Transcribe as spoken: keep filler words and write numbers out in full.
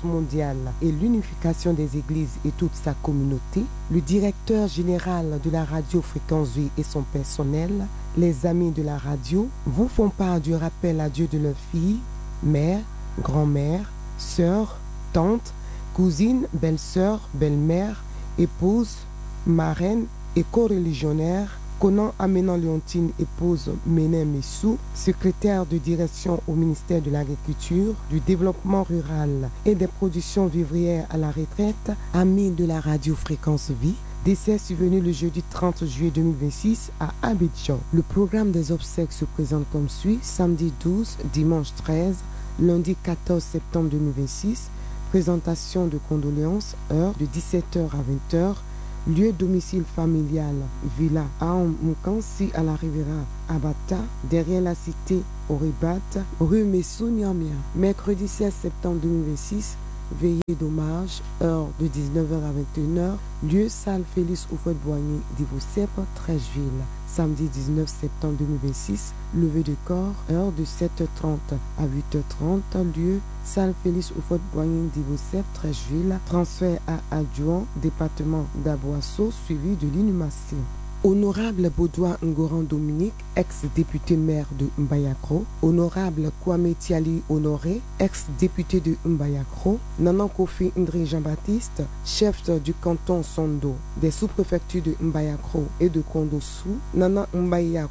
l'Alliance mondiale et l'unification des églises et toute sa communauté, le directeur général de la radio Fréquence Vie et son personnel, les amis de la radio, vous font part du rappel à Dieu de leurs filles, mère, grand-mère, sœur, tante, cousine, belle-sœur, belle-mère, épouse, marraine et co-religionnaire, Conan Amenan Léontine, épouse Méné Messou, secrétaire de direction au ministère de l'Agriculture, du Développement rural et des productions vivrières à la retraite, amie de la radio Fréquence Vie. Décès survenu le jeudi trente juillet deux mille vingt-six à Abidjan. Le programme des obsèques se présente comme suit: samedi douze, dimanche treize, lundi quatorze septembre deux mille vingt-six, présentation de condoléances, heure de dix-sept heures à vingt heures, lieu domicile familial, Villa Aoumoukansi à la Riviera Abata, derrière la cité Oribat, rue Messou Niamia. Mercredi seize septembre deux mille vingt-six, veillée d'hommage, heure de dix-neuf heures à vingt et une heures, lieu salle Félix Houphouët-Boigny d'Ivocep, Trècheville. Samedi dix-neuf septembre deux mille vingt-six, levée de corps, heure de sept heures trente à huit heures trente, lieu salle Félix Houphouët-Boigny d'Ivocep, Trècheville. Transfert à adjoint, département d'Aboisseau, suivi de l'inhumation. Honorable Baudouin Ngoran Dominique, ex-député maire de Mbayakro. Honorable Kwame Tiali Honoré, ex-député de Mbayakro. Nanan Kofi Ndri Jean-Baptiste, chef du canton Sondo, des sous-préfectures de Mbayakro et de Kondosou. Nanan Mbaya